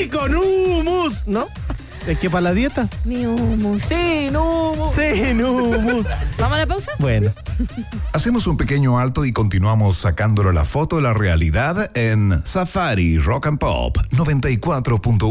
Y con humus, ¿no? Es que para la dieta. Mi humus. Sin humus. ¿Vamos a la pausa? Bueno. Hacemos un pequeño alto y continuamos sacándole la foto de la realidad en Safari Rock and Pop 94.1.